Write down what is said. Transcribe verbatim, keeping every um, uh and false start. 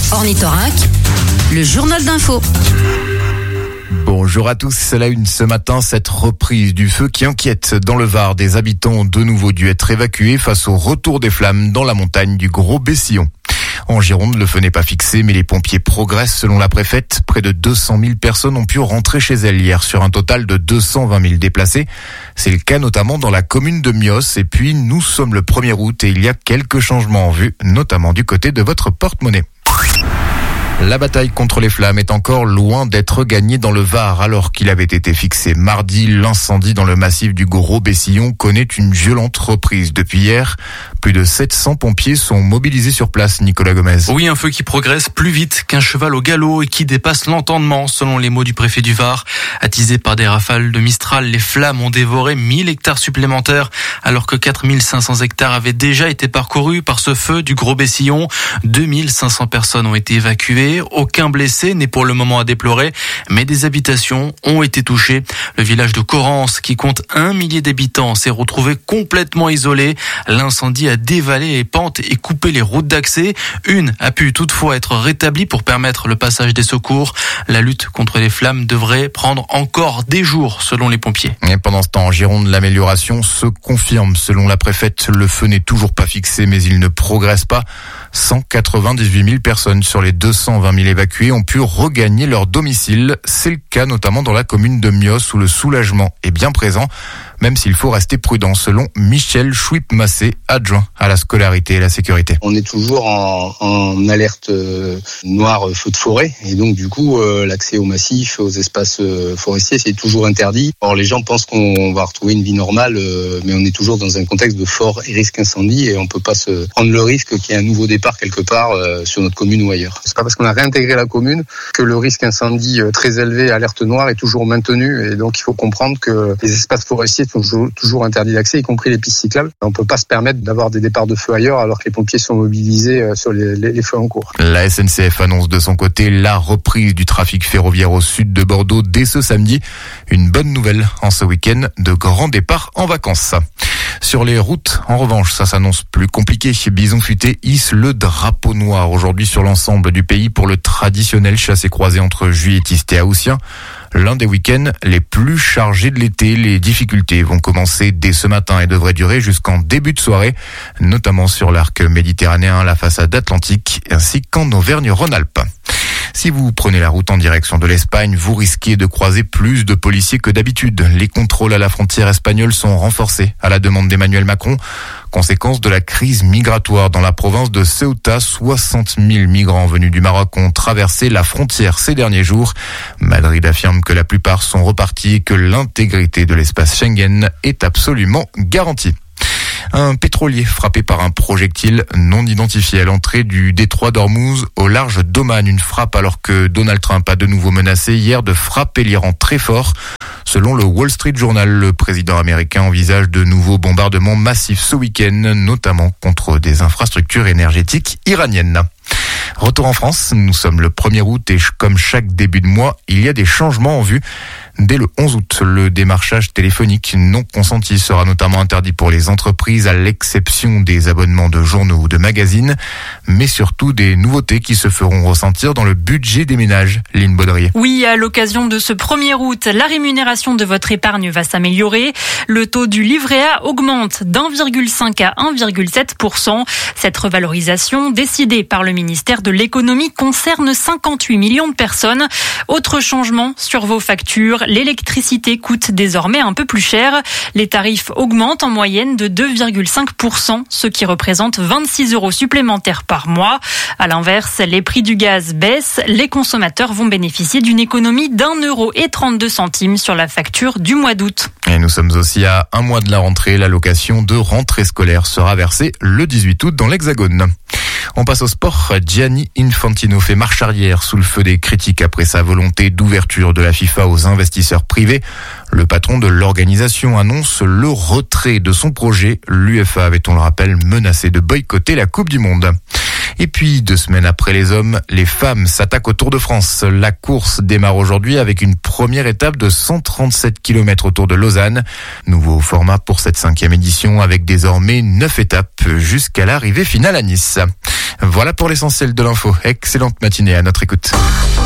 Ornithorynque, le journal d'info. Bonjour à tous, c'est la une ce matin, cette reprise du feu qui inquiète dans le Var. Des habitants ont de nouveau dû être évacués face au retour des flammes dans la montagne du Gros-Bessillon. En Gironde, le feu n'est pas fixé, mais les pompiers progressent selon la préfète. Près de deux cent mille personnes ont pu rentrer chez elles hier sur un total de deux cent vingt mille déplacés. C'est le cas notamment dans la commune de Mios. Et puis, nous sommes le premier août et il y a quelques changements en vue, notamment du côté de votre porte-monnaie. La bataille contre les flammes est encore loin d'être gagnée dans le Var. Alors qu'il avait été fixé mardi, l'incendie dans le massif du Gros-Bessillon connaît une violente reprise depuis hier. Plus de sept cents pompiers sont mobilisés sur place, Nicolas Gomez. Oui, un feu qui progresse plus vite qu'un cheval au galop et qui dépasse l'entendement, selon les mots du préfet du Var. Attisés par des rafales de Mistral, les flammes ont dévoré mille hectares supplémentaires, alors que quatre mille cinq cents hectares avaient déjà été parcourus par ce feu du Gros-Bessillon. deux mille cinq cents personnes ont été évacuées. Aucun blessé n'est pour le moment à déplorer, mais des habitations ont été touchées. Le village de Corrence, qui compte un millier d'habitants, s'est retrouvé complètement isolé. L'incendie a dévalé les pentes et coupé les routes d'accès. Une a pu toutefois être rétablie pour permettre le passage des secours. La lutte contre les flammes devrait prendre encore des jours, selon les pompiers. Et pendant ce temps, en Gironde, l'amélioration se confirme. Selon la préfète, le feu n'est toujours pas fixé, mais il ne progresse pas. cent quatre-vingt-dix-huit mille personnes sur les deux cent vingt mille évacués ont pu regagner leur domicile. C'est le cas notamment dans la commune de Mios où le soulagement est bien présent, même s'il faut rester prudent, selon Michel Chouip-Massé, adjoint à la scolarité et la sécurité. On est toujours en, en alerte euh, noire feu de forêt et donc du coup euh, l'accès aux massifs, aux espaces euh, forestiers, c'est toujours interdit. Or les gens pensent qu'on va retrouver une vie normale, euh, mais on est toujours dans un contexte de fort risque incendie et on peut pas se prendre le risque qu'il y ait un nouveau départ quelque part euh, sur notre commune ou ailleurs. C'est pas parce qu'on a réintégré la commune que le risque incendie euh, très élevé, alerte noire, est toujours maintenu et donc il faut comprendre que les espaces forestiers sont toujours, toujours interdits d'accès, y compris les pistes cyclables. On peut pas se permettre d'avoir des départs de feu ailleurs alors que les pompiers sont mobilisés euh, sur les, les, les feux en cours. La S N C F annonce de son côté la reprise du trafic ferroviaire au sud de Bordeaux dès ce samedi. Une bonne nouvelle en ce week-end de grands départs en vacances. Sur les routes, en revanche, ça s'annonce plus compliqué. Bison Futé hisse le drapeau noir aujourd'hui sur l'ensemble du pays pour le traditionnel chassé-croisé entre Juilletistes et Haussiens. L'un des week-ends les plus chargés de l'été. Les difficultés vont commencer dès ce matin et devraient durer jusqu'en début de soirée, notamment sur l'arc méditerranéen, la façade atlantique ainsi qu'en Auvergne-Rhône-Alpes. Si vous prenez la route en direction de l'Espagne, vous risquez de croiser plus de policiers que d'habitude. Les contrôles à la frontière espagnole sont renforcés à la demande d'Emmanuel Macron. Conséquence de la crise migratoire dans la province de Ceuta, soixante mille migrants venus du Maroc ont traversé la frontière ces derniers jours. Madrid affirme que la plupart sont repartis et que l'intégrité de l'espace Schengen est absolument garantie. Un pétrolier frappé par un projectile non identifié à l'entrée du détroit d'Ormuz au large d'Oman. Une frappe alors que Donald Trump a de nouveau menacé hier de frapper l'Iran très fort. Selon le Wall Street Journal, le président américain envisage de nouveaux bombardements massifs ce week-end, notamment contre des infrastructures énergétiques iraniennes. Retour en France, nous sommes le premier août et comme chaque début de mois, il y a des changements en vue. Dès le onze août, le démarchage téléphonique non consenti sera notamment interdit pour les entreprises à l'exception des abonnements de journaux ou de magazines, mais surtout des nouveautés qui se feront ressentir dans le budget des ménages. Lynn Baudrier. Oui, à l'occasion de ce premier août, la rémunération de votre épargne va s'améliorer. Le taux du livret A augmente d'un virgule cinq à un virgule sept pour cent. Cette revalorisation, décidée par le ministère de l'économie, concerne cinquante-huit millions de personnes. Autre changement sur vos factures, l'électricité coûte désormais un peu plus cher. Les tarifs augmentent en moyenne de deux virgule cinq pour cent, ce qui représente vingt-six euros supplémentaires par mois. À l'inverse, les prix du gaz baissent. Les consommateurs vont bénéficier d'une économie d'un euro et trente-deux centimes sur la facture du mois d'août. Et nous sommes aussi à un mois de la rentrée. L'allocation de rentrée scolaire sera versée le dix-huit août dans l'Hexagone. On passe au sport. Gianni Infantino fait marche arrière sous le feu des critiques après sa volonté d'ouverture de la FIFA aux investisseurs privés. Le patron de l'organisation annonce le retrait de son projet. L'U F A avait, on le rappelle, menacé de boycotter la Coupe du Monde. Et puis, deux semaines après les hommes, les femmes s'attaquent au Tour de France. La course démarre aujourd'hui avec une première étape de cent trente-sept kilomètres autour de Lausanne. Nouveau format pour cette cinquième édition avec désormais neuf étapes jusqu'à l'arrivée finale à Nice. Voilà pour l'essentiel de l'info. Excellente matinée à notre écoute.